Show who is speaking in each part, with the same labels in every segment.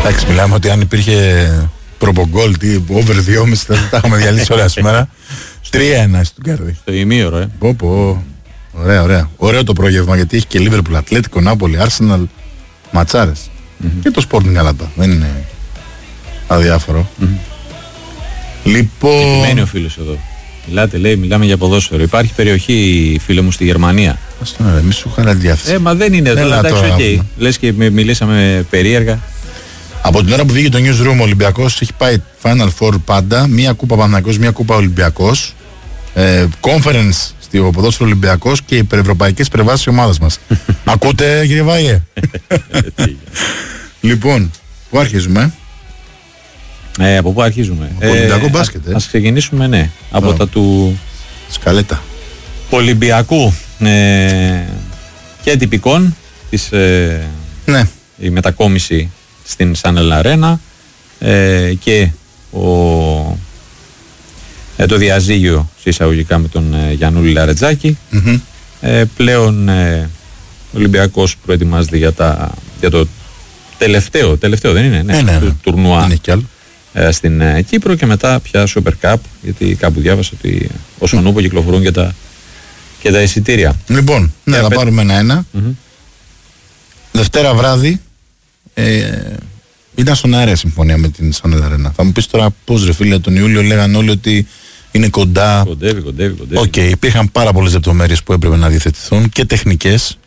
Speaker 1: Εντάξει, μιλάμε ότι αν υπήρχε προπογκόλ, τι over 2,5 θα τα έχουμε διαλύσει όλα σήμερα. 3-1 στην Κάρδη.
Speaker 2: Στο ημίωρο,
Speaker 1: Ωραία, ωραία. Ωραίο το πρόγευμα γιατί έχει και Λίβερπουλ, Ατλέτικο, Νάπολη, Άρσεναλ, ματσάρες. Και το Sporting Καλάτα. Δεν είναι αδιάφορο. Λοιπόν.
Speaker 2: Επιμένει ο φίλος εδώ. Μιλάτε, λέει, μιλάμε για ποδόσφαιρο. Υπάρχει περιοχή, φίλε μου, στη Γερμανία.
Speaker 1: Ας το μη σου είχα διάθεση.
Speaker 2: Μα δεν είναι εδώ. Εντάξει, οκ. Λες και μιλήσαμε περίεργα.
Speaker 1: Από την ώρα που βγήκε το newsroom, ο Ολυμπιακός έχει πάει Final Four πάντα. Μία κούπα Παναθηναϊκός, μία κούπα Ολυμπιακός. Conference στο ποδόσφαιρο Ολυμπιακός και υπερευρωπαϊκές υπερβάσεις της ομάδας μας. Ακούτε, κύριε Βάγε? Λοιπόν, πού αρχίζουμε?
Speaker 2: Από πού αρχίζουμε?
Speaker 1: Από Ολυμπιακό μπάσκετ.
Speaker 2: Ας ξεκινήσουμε, ναι. Από τα του
Speaker 1: Σκαλέτα
Speaker 2: Ολυμπιακού και τυπικών της η μετακόμιση στην Σάνελ Αρένα και το διαζύγιο εισαγωγικά με τον Γιαννούλη Λαρετζάκη. Πλέον ο Ολυμπιακός προετοιμάζεται για το τελευταίο δεν είναι? Ναι. Του τουρνουά.
Speaker 1: Δεν έχει κι άλλο.
Speaker 2: Στην Κύπρο και μετά πια Super Cup, γιατί κάπου διάβασα ότι όσον ούπο κυκλοφορούν και τα εισιτήρια.
Speaker 1: Λοιπόν, θα πάρουμε ένα-ένα. Δευτέρα βράδυ ήταν στον αέρα συμφωνία με την Σάνελ Αρένα. Θα μου πεις τώρα πώς, ρε φίλε, τον Ιούλιο λέγανε όλοι ότι είναι κοντά.
Speaker 2: Κοντεύει.
Speaker 1: Οκ, υπήρχαν πάρα πολλές λεπτομέρειες που έπρεπε να διαθετηθούν και τεχνικές.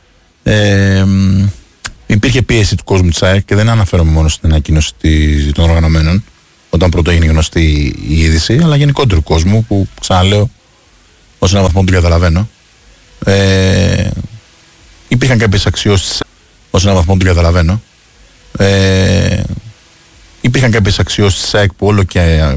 Speaker 1: Υπήρχε πίεση του κόσμου της ΑΕΚ και δεν αναφέρομαι μόνο στην ανακοίνωση των οργανωμένων όταν πρώτο έγινε γνωστή η είδηση, αλλά γενικότερου κόσμου που, ξαναλέω, ως έναν βαθμό τον καταλαβαίνω. Υπήρχαν κάποιες αξιώσεις, ως έναν βαθμό τον καταλαβαίνω. Υπήρχαν κάποιες αξιώσεις της ΑΕΚ που όλο και